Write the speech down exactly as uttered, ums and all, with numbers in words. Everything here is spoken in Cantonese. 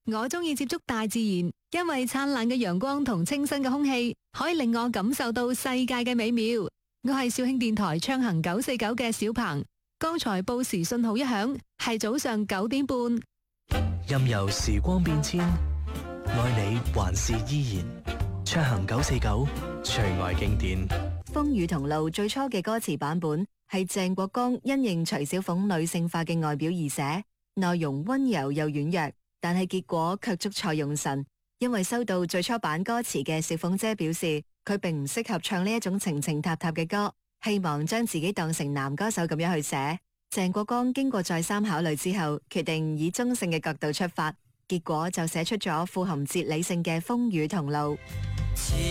我中意接觸大自然，因為燦爛嘅陽光同清新嘅空氣可以令我感受到世界嘅美妙。我係肇慶電台暢行九四九嘅小鵬，剛才報時信號一響，係早上九點半。 任由時光變遷，愛你還是依然。暢行九四九，隨愛經典。 風雨同路最初嘅歌詞版本係鄭國江因應徐小鳳女性化嘅外表而寫，內容溫柔又軟弱，但係結果卻捉錯用神。因為收到最初版歌詞嘅小鳳姐表示，佢並唔適合唱呢一種情情塔塔嘅歌，希望將自己當成男歌手咁樣去寫。鄭國江經過再三考慮之後，決定以中性嘅角度出發，結果就寫出咗富含哲理性嘅風雨同路。